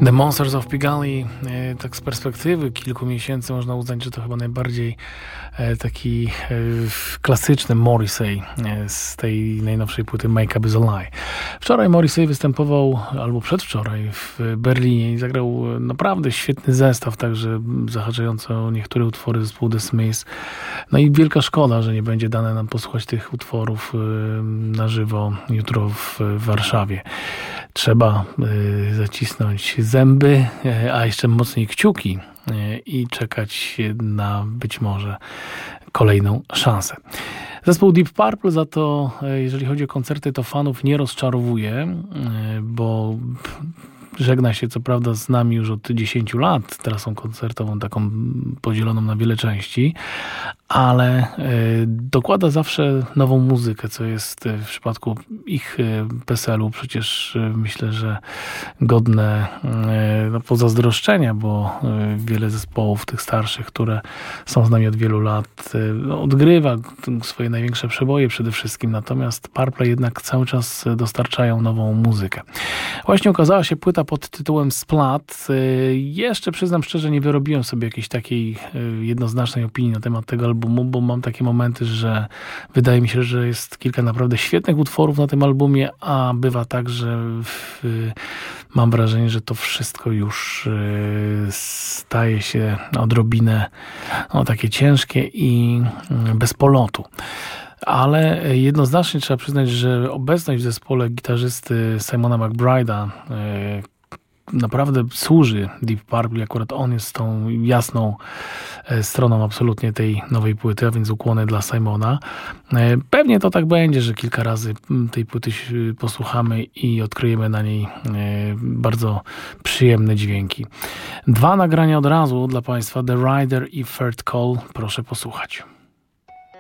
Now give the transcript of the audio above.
The Monsters of Pigalle, tak z perspektywy kilku miesięcy można uznać, że to chyba najbardziej taki klasyczny Morrissey z tej najnowszej płyty Make Up Is a Lie. Wczoraj Morrissey występował, albo przedwczoraj, w Berlinie i zagrał naprawdę świetny zestaw, także zahaczający o niektóre utwory zespołu The Smiths. No i wielka szkoda, że nie będzie dane nam posłuchać tych utworów na żywo jutro w Warszawie. Trzeba zacisnąć zęby, a jeszcze mocniej kciuki i czekać na być może kolejną szansę. Zespół Deep Purple za to, jeżeli chodzi o koncerty, to fanów nie rozczarowuje, bo żegna się co prawda z nami już od 10 lat, trasą koncertową taką podzieloną na wiele części, ale dokłada zawsze nową muzykę, co jest w przypadku ich PESEL-u przecież myślę, że godne pozazdroszczenia, bo wiele zespołów tych starszych, które są z nami od wielu lat, odgrywa swoje największe przeboje przede wszystkim, natomiast Purple jednak cały czas dostarczają nową muzykę. Właśnie ukazała się płyta pod tytułem Splat. Jeszcze przyznam szczerze, nie wyrobiłem sobie jakiejś takiej jednoznacznej opinii na temat tego albumu, bo mam takie momenty, że wydaje mi się, że jest kilka naprawdę świetnych utworów na tym albumie, a bywa tak, że mam wrażenie, że to wszystko już staje się odrobinę takie ciężkie i bez polotu. Ale jednoznacznie trzeba przyznać, że obecność w zespole gitarzysty Simona McBride'a naprawdę służy Deep Purple. Akurat on jest tą jasną stroną absolutnie tej nowej płyty, a więc ukłony dla Simona. Pewnie to tak będzie, że kilka razy tej płyty posłuchamy i odkryjemy na niej bardzo przyjemne dźwięki. 2 nagrania od razu dla Państwa, The Rider i Third Call. Proszę posłuchać.